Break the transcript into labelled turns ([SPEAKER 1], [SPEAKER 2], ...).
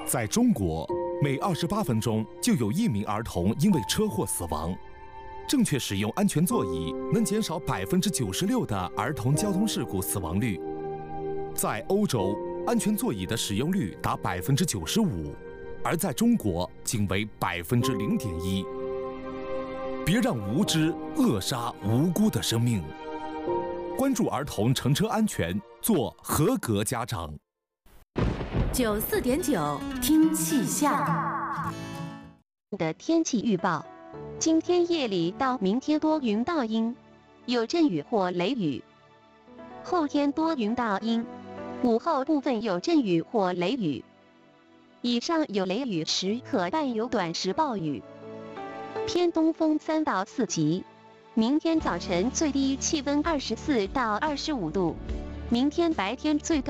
[SPEAKER 1] 在中国，每28分钟就有1名儿童因为车祸死亡。正确使用安全座椅能减少96%的儿童交通事故死亡率。在欧洲，安全座椅的使用率达95%，而在中国仅为0.1%。别让无知扼杀无辜的生命。关注儿童乘车安全，做合格家长。
[SPEAKER 2] 94.9听气象
[SPEAKER 3] 的天气预报：今天夜里到明天多云到阴，有阵雨或雷雨；后天多云到阴，午后部分有阵雨或雷雨。以上有雷雨时可伴有短时暴雨。偏东风3到4级。明天早晨最低气温24到25度，明天白天最高